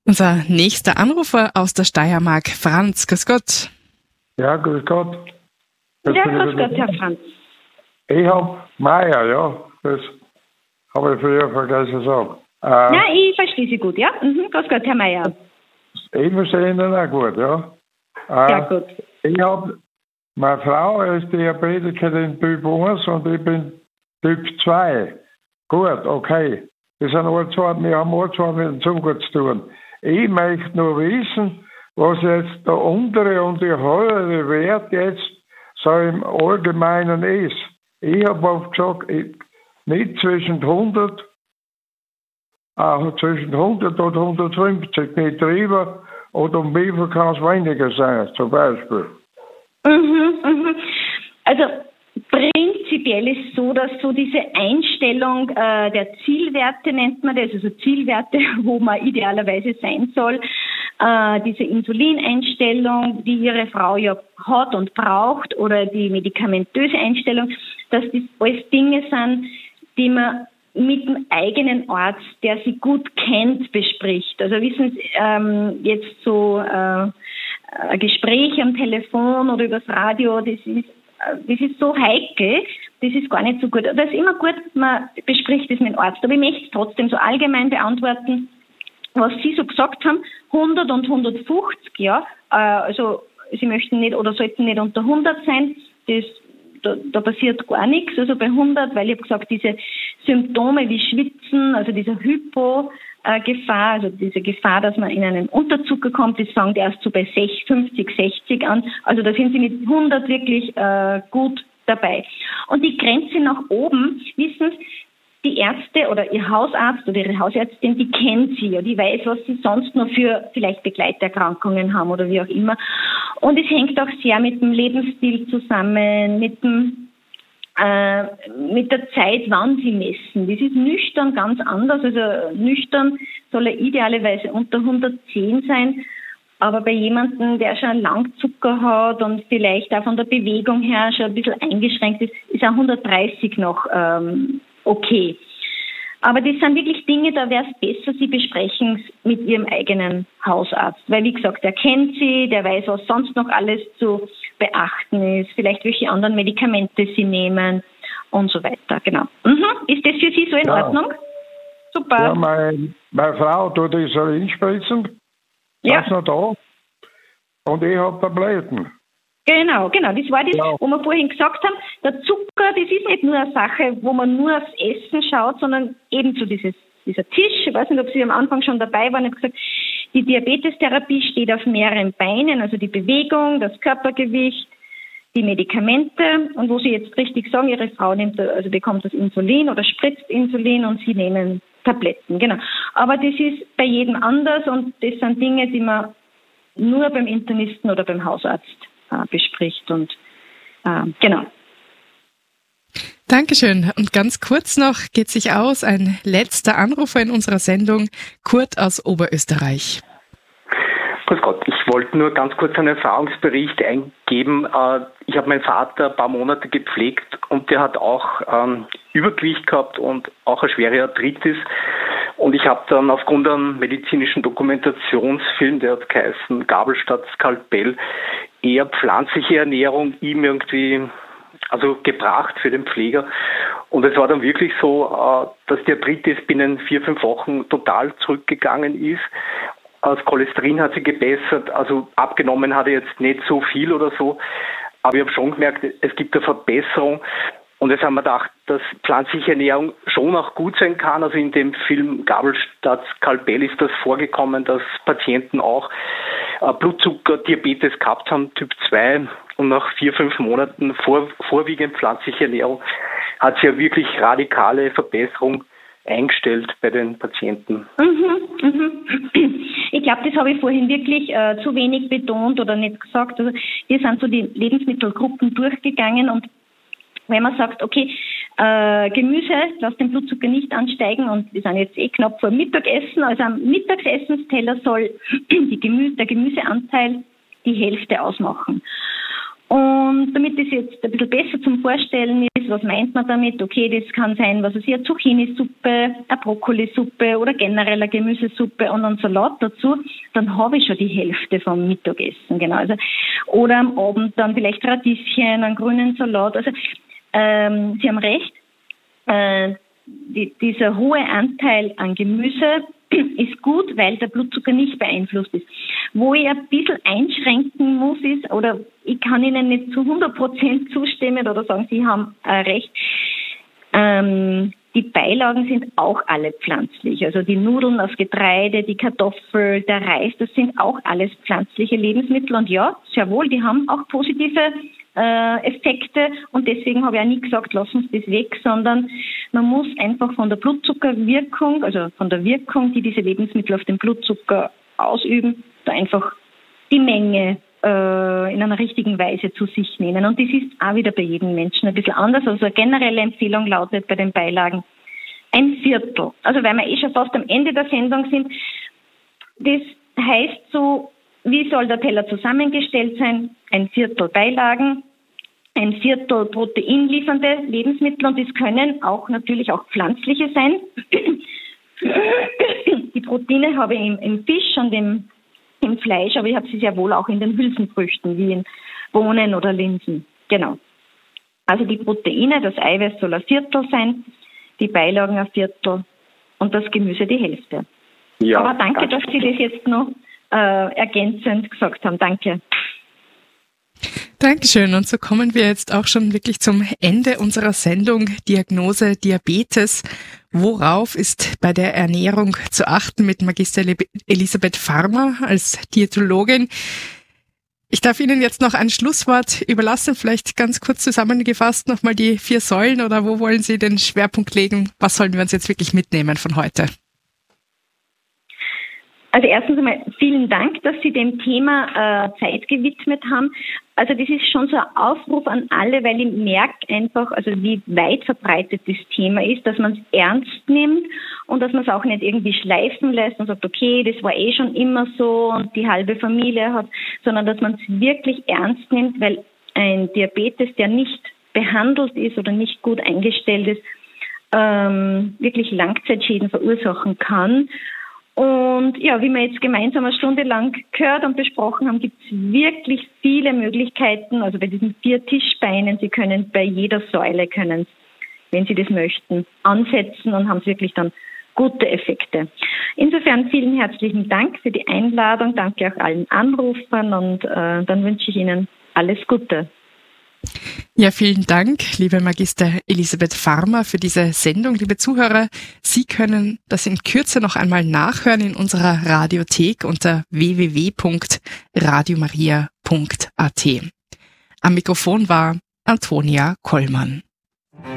Unser nächster Anrufer aus der Steiermark, Franz. Grüß Gott. Ja, grüß Gott. Grüß Gott, Herr Franz. Ich habe Meier, ja. Das habe ich früher vergessen zu sagen. Ja, ich verstehe Sie gut, ja? Grüß Gott, Herr Meier. Ich verstehe Ihnen auch gut, ja. Ja, gut. Meine Frau ist Diabetikerin Typ 1 und ich bin Typ 2. Gut, okay. Wir haben auch zwar mit dem Zucker zu tun. Ich möchte nur wissen, was jetzt der untere und der höhere Wert jetzt so im Allgemeinen ist. Ich habe oft gesagt, nicht zwischen 100 und 150, nicht drüber, oder um wie viel kann es weniger sein, zum Beispiel. Also prinzipiell ist es so, dass so diese Einstellung der Zielwerte, nennt man das, also Zielwerte, wo man idealerweise sein soll, diese Insulineinstellung, die Ihre Frau ja hat und braucht, oder die medikamentöse Einstellung, dass das alles Dinge sind, die man mit dem eigenen Arzt, der sie gut kennt, bespricht. Also wissen Sie, jetzt so ein Gespräch am Telefon oder übers Radio, das ist so heikel, das ist gar nicht so gut. Das ist immer gut, man bespricht das mit dem Arzt. Aber ich möchte es trotzdem so allgemein beantworten, was Sie so gesagt haben, 100 und 150, ja. Also Sie möchten nicht oder sollten nicht unter 100 sein, da passiert gar nichts. Also bei 100, weil ich habe gesagt, diese Symptome wie Schwitzen, also dieser Hypo-Gefahr, also diese Gefahr, dass man in einen Unterzucker kommt, das fängt erst so bei 50, 60 an. Also da sind Sie mit 100 wirklich gut dabei. Und die Grenze nach oben, wissen Sie, die Ärzte oder Ihr Hausarzt oder Ihre Hausärztin, die kennt Sie ja, die weiß, was Sie sonst noch für vielleicht Begleiterkrankungen haben oder wie auch immer. Und es hängt auch sehr mit dem Lebensstil zusammen, mit der Zeit, wann Sie messen. Das ist nüchtern ganz anders. Also nüchtern soll er idealerweise unter 110 sein. Aber bei jemandem, der schon Langzucker hat und vielleicht auch von der Bewegung her schon ein bisschen eingeschränkt ist, ist auch 130 noch okay. Aber das sind wirklich Dinge, da wäre es besser, Sie besprechen es mit Ihrem eigenen Hausarzt. Weil, wie gesagt, der kennt Sie, der weiß, was sonst noch alles zu beachten ist, vielleicht welche anderen Medikamente Sie nehmen und so weiter. Genau. Ist das für Sie so in Ordnung? Super. Ja, meine Frau tut Insulin spritzen. Ja. Das ist noch da. Und ich habe Tabletten. Genau. Das war das, wo wir vorhin gesagt haben, der Zucker, das ist nicht nur eine Sache, wo man nur aufs Essen schaut, sondern eben so dieser Tisch. Ich weiß nicht, ob Sie am Anfang schon dabei waren. Ich habe gesagt, die Diabetestherapie steht auf mehreren Beinen, also die Bewegung, das Körpergewicht, die Medikamente. Und wo Sie jetzt richtig sagen, Ihre Frau bekommt das Insulin oder spritzt Insulin und Sie nehmen Tabletten. Genau. Aber das ist bei jedem anders und das sind Dinge, die man nur beim Internisten oder beim Hausarzt bespricht und genau. Dankeschön. Und ganz kurz noch geht sich aus ein letzter Anrufer in unserer Sendung, Kurt aus Oberösterreich. Grüß Gott, ich wollte nur ganz kurz einen Erfahrungsbericht eingeben. Ich habe meinen Vater ein paar Monate gepflegt und der hat auch Übergewicht gehabt und auch eine schwere Arthritis. Und ich habe dann aufgrund einem medizinischen Dokumentationsfilm, der hat geheißen Gabel statt Skalpell, eher pflanzliche Ernährung ihm irgendwie gebracht für den Pfleger. Und es war dann wirklich so, dass die Arthritis binnen 4-5 Wochen total zurückgegangen ist. Das Cholesterin hat sich gebessert, also abgenommen hat er jetzt nicht so viel oder so. Aber ich habe schon gemerkt, es gibt eine Verbesserung. Und jetzt haben wir gedacht, dass pflanzliche Ernährung schon auch gut sein kann. Also in dem Film Gabel statt Skalpell ist das vorgekommen, dass Patienten auch Blutzuckerdiabetes gehabt haben, Typ 2. Und nach 4-5 Monaten vorwiegend pflanzliche Ernährung hat sich ja wirklich radikale Verbesserung eingestellt bei den Patienten. Ich glaube, das habe ich vorhin wirklich zu wenig betont oder nicht gesagt. Also wir sind so die Lebensmittelgruppen durchgegangen und wenn man sagt, okay, Gemüse, lass den Blutzucker nicht ansteigen und wir sind jetzt knapp vor Mittagessen, also am Mittagsessensteller soll der Gemüseanteil die Hälfte ausmachen. Und damit das jetzt ein bisschen besser zum Vorstellen ist, was meint man damit? Okay, das kann sein, was weiß ich, eine Zucchini-Suppe, eine Brokkolisuppe oder generell eine Gemüsesuppe und einen Salat dazu, dann habe ich schon die Hälfte vom Mittagessen, genau. Also, oder am Abend dann vielleicht Radieschen, einen grünen Salat. Also Sie haben recht, dieser hohe Anteil an Gemüse ist gut, weil der Blutzucker nicht beeinflusst ist. Wo ich ein bisschen einschränken muss ist, oder ich kann Ihnen nicht zu 100% zustimmen oder sagen, Sie haben recht, die Beilagen sind auch alle pflanzlich. Also die Nudeln aus Getreide, die Kartoffel, der Reis, das sind auch alles pflanzliche Lebensmittel. Und ja, sehr wohl, die haben auch positive Effekte. Und deswegen habe ich auch nie gesagt, lass uns das weg, sondern man muss einfach von der Blutzuckerwirkung, also von der Wirkung, die diese Lebensmittel auf den Blutzucker ausüben, da einfach die Menge in einer richtigen Weise zu sich nehmen. Und das ist auch wieder bei jedem Menschen ein bisschen anders. Also eine generelle Empfehlung lautet bei den Beilagen 1/4. Also weil wir schon fast am Ende der Sendung sind, das heißt so, wie soll der Teller zusammengestellt sein? 1/4 Beilagen, 1/4 proteinliefernde Lebensmittel und das können auch natürlich auch pflanzliche sein. Die Proteine habe ich im Fisch und im Fleisch, aber ich habe sie sehr wohl auch in den Hülsenfrüchten, wie in Bohnen oder Linsen. Genau. Also die Proteine, das Eiweiß soll 1/4 sein, die Beilagen 1/4 und das Gemüse die Hälfte. Ja, aber danke, dass Sie das jetzt noch ergänzend gesagt haben. Danke. Dankeschön. Und so kommen wir jetzt auch schon wirklich zum Ende unserer Sendung Diagnose Diabetes. Worauf ist bei der Ernährung zu achten mit Magister Elisabeth Farmer als Diätologin? Ich darf Ihnen jetzt noch ein Schlusswort überlassen, vielleicht ganz kurz zusammengefasst nochmal die 4 Säulen oder wo wollen Sie den Schwerpunkt legen? Was sollen wir uns jetzt wirklich mitnehmen von heute? Also erstens einmal vielen Dank, dass Sie dem Thema Zeit gewidmet haben. Also das ist schon so ein Aufruf an alle, weil ich merke einfach, also wie weit verbreitet das Thema ist, dass man es ernst nimmt und dass man es auch nicht irgendwie schleifen lässt und sagt, okay, das war eh schon immer so und die halbe Familie hat, sondern dass man es wirklich ernst nimmt, weil ein Diabetes, der nicht behandelt ist oder nicht gut eingestellt ist, wirklich Langzeitschäden verursachen kann. Und ja, wie wir jetzt gemeinsam eine Stunde lang gehört und besprochen haben, gibt es wirklich viele Möglichkeiten. Also bei diesen 4 Tischbeinen, Sie können bei jeder Säule, wenn Sie das möchten, ansetzen und haben wirklich dann gute Effekte. Insofern vielen herzlichen Dank für die Einladung. Danke auch allen Anrufern und dann wünsche ich Ihnen alles Gute. Ja, vielen Dank, liebe Magister Elisabeth Farmer, für diese Sendung. Liebe Zuhörer, Sie können das in Kürze noch einmal nachhören in unserer Radiothek unter www.radiomaria.at. Am Mikrofon war Antonia Kollmann.